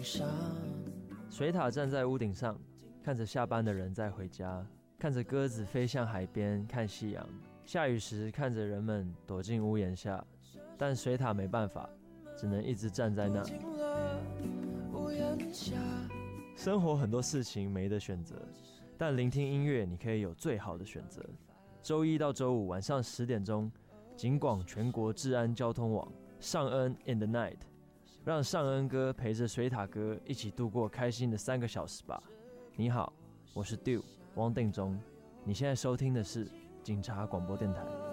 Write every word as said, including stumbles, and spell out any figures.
上。 水獭站在屋顶上，看着下班的人在回家，看着鸽子飞向海边看夕阳。下雨时看着人们躲进屋檐下，但水獭没办法，只能一直站在那。生活很多事情没得选择，但聆听音乐你可以有最好的选择。周一到周五晚上十点钟，警广全国治安交通网，尚恩 in the night， 让尚恩哥陪着水獭哥一起度过开心的三个小时吧。你好，我是 Dew 汪定中，你现在收听的是警察广播电台。